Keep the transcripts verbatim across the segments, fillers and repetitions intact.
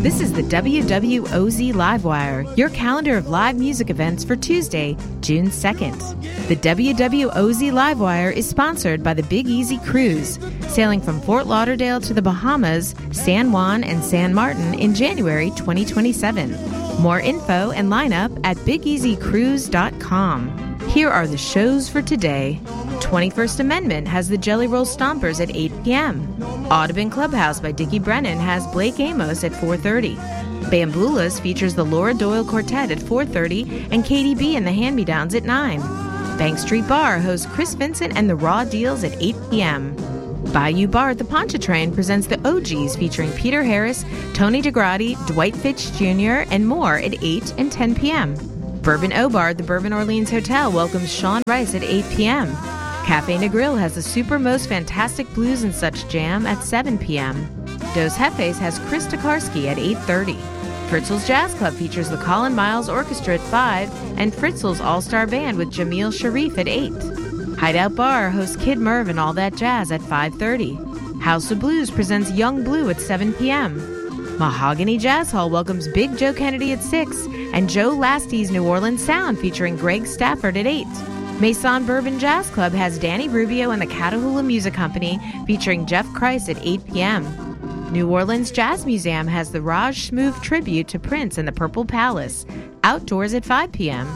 This is the W W O Z Livewire, your calendar of live music events for Tuesday, June second. The W W O Z Livewire is sponsored by the Big Easy Cruise, sailing from Fort Lauderdale to the Bahamas, San Juan, and San Martin in January twenty twenty-seven. More info and lineup at big easy cruise dot com. Here are the shows for today. twenty-first Amendment has the Jelly Roll Stompers at eight p.m. Audubon Clubhouse by Dickie Brennan has Blake Amos at four thirty. Bamboolas features the Laura Doyle Quartet at four thirty and Katie B and the Hand-Me-Downs at nine. Bank Street Bar hosts Chris Vincent and the Raw Deals at eight p.m. Bayou Bar at the Pontchartrain presents the O Gs featuring Peter Harris, Tony DeGrati, Dwight Fitch Junior, and more at eight and ten p.m. Bourbon O Bar at the Bourbon Orleans Hotel welcomes Sean Rice at eight p.m. Cafe Negril has the Super Most Fantastic Blues and Such Jam at seven p.m. Dos Jefes has Chris Tokarski at eight thirty. Fritzl's Jazz Club features the Colin Miles Orchestra at five and Fritzl's All-Star Band with Jamil Sharif at eight. Hideout Bar hosts Kid Merv and All That Jazz at five thirty. House of Blues presents Young Blue at seven p.m. Mahogany Jazz Hall welcomes Big Joe Kennedy at six and Joe Lasty's New Orleans Sound featuring Greg Stafford at eight. Maison Bourbon Jazz Club has Danny Rubio and the Catahoula Music Company featuring Jeff Christ at eight p.m. New Orleans Jazz Museum has the Raj Smoove tribute to Prince in the Purple Palace, outdoors at five p.m.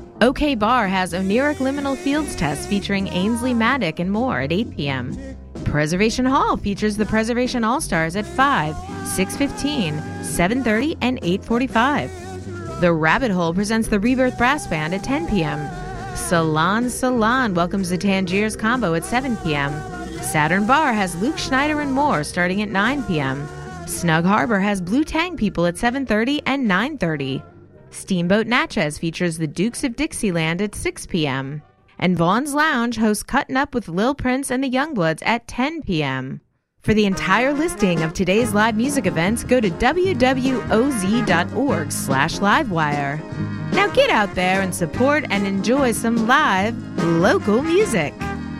OK Bar has Oniric Liminal Fields Test featuring Ainsley Maddock and more at eight p.m. Preservation Hall features the Preservation All-Stars at five, six fifteen, seven thirty, and eight forty-five. The Rabbit Hole presents the Rebirth Brass Band at ten p.m. Salon Salon welcomes the Tangiers Combo at seven p.m. Saturn Bar has Luke Schneider and more starting at nine p.m. Snug Harbor has Blue Tang People at seven thirty and nine thirty. Steamboat Natchez features the Dukes of Dixieland at six p.m. And Vaughn's Lounge hosts Cuttin' Up with Lil Prince and the Youngbloods at ten p.m. For the entire listing of today's live music events, go to w w o z dot org slash livewire. Now get out there and support and enjoy some live, local music.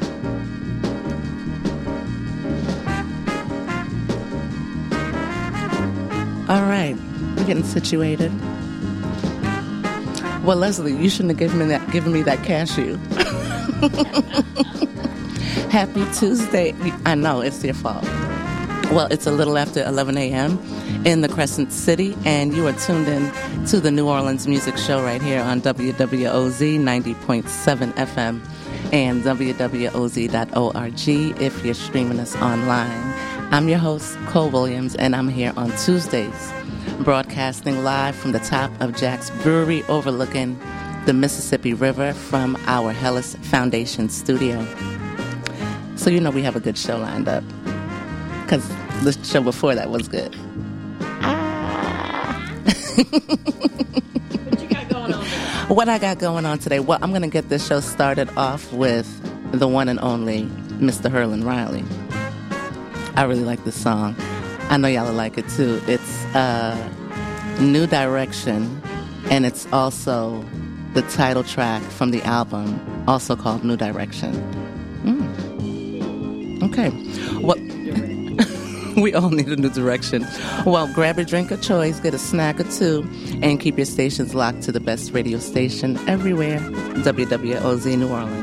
All right, we're getting situated. Well, Leslie, you shouldn't have given me that, given me that cashew. Happy Tuesday. I know, it's your fault. Well, it's a little after eleven a.m. in the Crescent City, and you are tuned in to the New Orleans Music Show right here on W W O Z ninety point seven F M and w w o z dot org if you're streaming us online. I'm your host, Cole Williams, and I'm here on Tuesdays, broadcasting live from the top of Jack's Brewery overlooking the Mississippi River from our Hellas Foundation studio. So you know we have a good show lined up, because the show before that was good. Ah. What you got going on today? What I got going on today? Well, I'm going to get this show started off with the one and only Mister Herlin Riley. I really like this song. I know y'all will like it too. It's uh, New Direction, and it's also the title track from the album, also called New Direction. Mm. Okay. Well, we all need a new direction. Well, grab a drink of choice, get a snack or two, and keep your stations locked to the best radio station everywhere, W W O Z New Orleans.